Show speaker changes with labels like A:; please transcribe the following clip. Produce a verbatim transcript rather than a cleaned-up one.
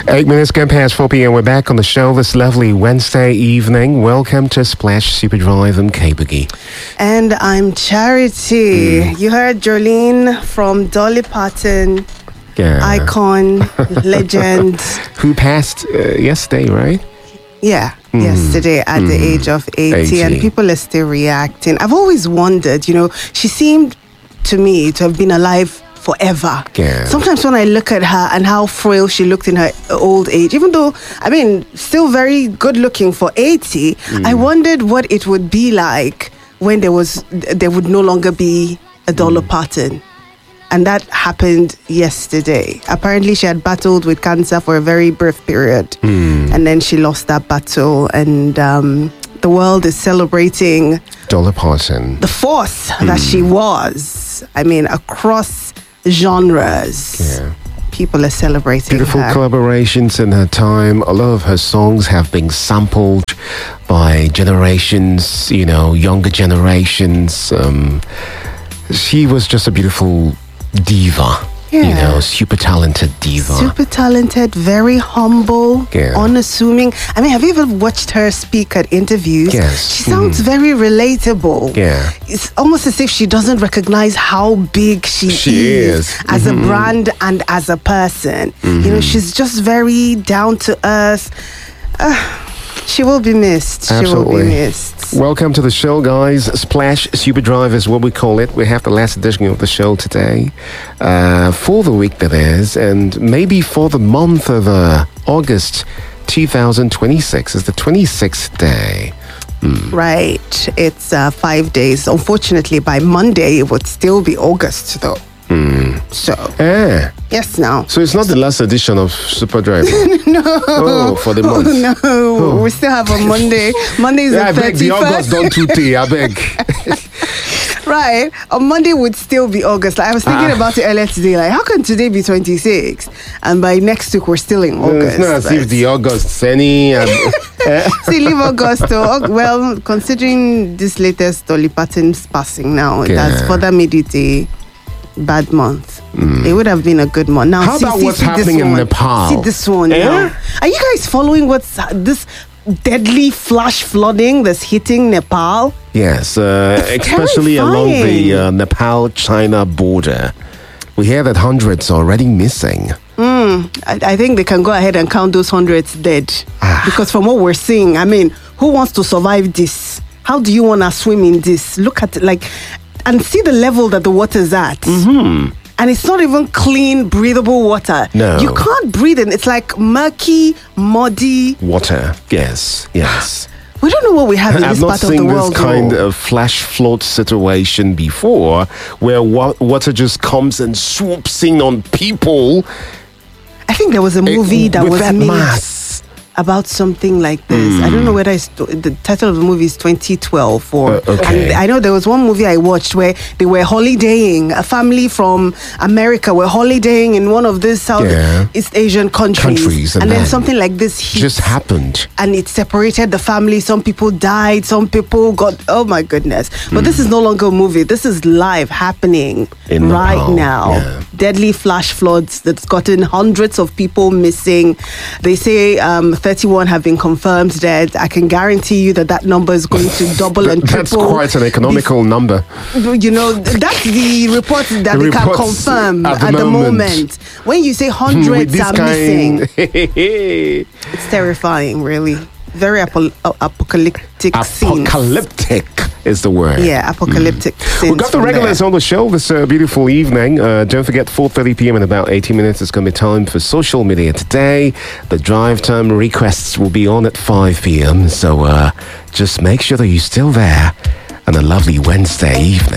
A: Eight minutes gone past four p.m. We're back on the show this lovely Wednesday evening. Welcome to Splash Superdrive and K-Boogie.
B: And I'm Charity. Mm. You heard Jolene from Dolly Parton.
A: Yeah.
B: Icon, legend.
A: Who passed uh, yesterday, right?
B: Yeah, mm. yesterday at mm. the age of eighty, eighty, and people are still reacting. I've always wondered, you know, she seemed to me to have been alive forever.
A: Yeah.
B: Sometimes when I look at her and how frail she looked in her old age, even though, I mean, still very good looking for eighty, mm. I wondered what it would be like when there was there would no longer be a Dolly mm. Parton. And that happened yesterday. Apparently, she had battled with cancer for a very brief period. Mm. And then she lost that battle. And um, the world is celebrating
A: Dolly Parton,
B: the force mm. that she was. I mean, across genres.
A: Yeah.
B: People are celebrating
A: Beautiful
B: her.
A: collaborations in her time. A lot of her songs have been sampled by generations, you know, younger generations. Um, she was just a beautiful diva,
B: yeah.
A: you know, super talented diva.
B: Super talented, very humble,
A: yeah.
B: unassuming. I mean, have you ever watched her speak at interviews?
A: Yes.
B: She sounds
A: mm-hmm.
B: very relatable.
A: Yeah.
B: It's almost as if she doesn't recognize how big she,
A: she
B: is,
A: is
B: as
A: mm-hmm.
B: a brand and as a person. Mm-hmm. You know, she's just very down to earth. Uh, She will be missed.
A: Absolutely.
B: She will be missed.
A: Welcome to the show, guys. Splash Superdrive is what we call it. We have the last edition of the show today. Uh, for the week, that is. And maybe for the month of uh, August twenty twenty-six. It's the twenty-sixth day. Mm.
B: Right. It's uh, five days. Unfortunately, by Monday, it would still be August, though.
A: Mm.
B: So,
A: ah.
B: yes, now.
A: So it's not the last edition of Superdrive.
B: No.
A: Oh, for the month.
B: Oh, no.
A: Oh.
B: We still have a Monday. Monday is
A: yeah,
B: the
A: I beg the August don't too tea, I beg.
B: Right. On Monday would still be August. Like, I was thinking ah. about it earlier today. Like, how can today be twenty-sixth? And by next week, we're still in August.
A: It's not as if the August any. Um,
B: See, leave August. To, well, considering this latest Dolly Parton's passing now, it
A: yeah.
B: has further made it a bad month. Mm. It would have been a good month. Now,
A: how
B: see,
A: about
B: see,
A: what's
B: see
A: happening in
B: one.
A: Nepal?
B: See this one
A: eh?
B: now. Are you guys following what's this deadly flash flooding that's hitting Nepal?
A: Yes, uh, especially
B: terrifying.
A: along the uh, Nepal-China border. We hear that hundreds are already missing.
B: Mm, I, I think they can go ahead and count those hundreds dead. Ah. Because from what we're seeing, I mean, who wants to survive this? How do you want to swim in this? Look at it, like, and see the level that the water's at.
A: Mm-hmm.
B: And it's not even clean, breathable water.
A: No.
B: You can't breathe in. It's like murky, muddy
A: water. Yes, yes.
B: We don't know what we have in
A: I've
B: this part of the world.
A: I've not seen this kind
B: though.
A: of flash flood situation before, where wa- water just comes and swoops in on people.
B: I think there was a movie
A: it,
B: that
A: with
B: was
A: that
B: made
A: mass.
B: about something like this. Mm. I don't know whether it's the title of the movie is twenty twelve or.
A: Uh, okay.
B: And I know there was one movie I watched where they were holidaying. A family from America were holidaying in one of these Southeast yeah. Asian countries,
A: countries
B: and,
A: and
B: then
A: then
B: something like this hit,
A: just happened,
B: and it separated the family. Some people died. Some people got. Oh my goodness! But mm. this is no longer a movie. This is live happening
A: in
B: right
A: Nepal.
B: now.
A: Yeah.
B: Deadly flash floods that's gotten hundreds of people missing. They say um, thirty-one have been confirmed dead. I can guarantee you that that number is going to double and triple.
A: That's quite an economical
B: Bef-
A: number.
B: You know, that's the report that
A: the
B: they can confirm
A: at the,
B: at the
A: moment.
B: moment. When you say hundreds are
A: kind...
B: missing, it's terrifying, really. Very apo- apocalyptic scenes.
A: Apocalyptic is the word.
B: Yeah, apocalyptic mm. scenes.
A: We've got the regulars there. on the show this uh, beautiful evening. Uh, don't forget, four thirty p.m. in about eighty minutes, it's going to be time for social media today. The drive time requests will be on at five p.m. So uh, just make sure that you're still there on a lovely Wednesday evening.